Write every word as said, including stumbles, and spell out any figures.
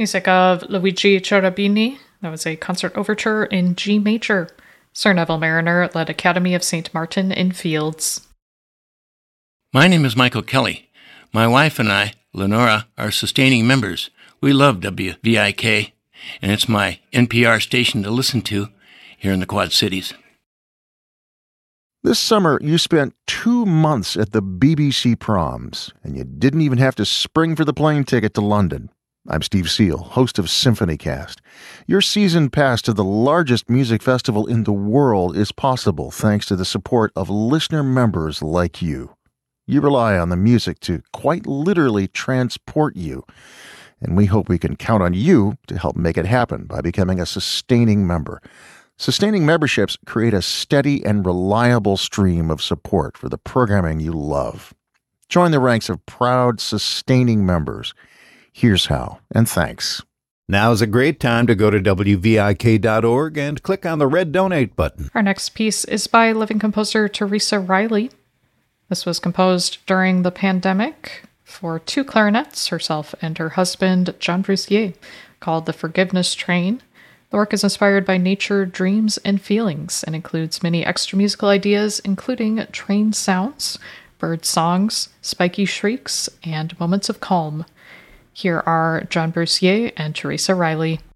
Music of Luigi Cherubini. That was a concert overture in G major. Sir Neville Mariner led Academy of Saint Martin in Fields. My name is Michael Kelly. My wife and I, Lenora, are sustaining members. We love W V I K, and it's my N P R station to listen to here in the Quad Cities. This summer, you spent two months at the B B C Proms, and you didn't even have to spring for the plane ticket to London. I'm Steve Seal, host of SymphonyCast. Your season pass to the largest music festival in the world is possible thanks to the support of listener members like you. You rely on the music to quite literally transport you, and we hope we can count on you to help make it happen by becoming a sustaining member. Sustaining memberships create a steady and reliable stream of support for the programming you love. Join the ranks of proud, sustaining members. Here's how, and thanks. Now is a great time to go to W V I K dot org and click on the red donate button. Our next piece is by living composer Teresa Riley. This was composed during the pandemic for two clarinets, herself and her husband, John Brussier, called The Forgiveness Train. The work is inspired by nature, dreams, and feelings, and includes many extra musical ideas, including train sounds, bird songs, spiky shrieks, and moments of calm. Here are John Brussier and Teresa Riley.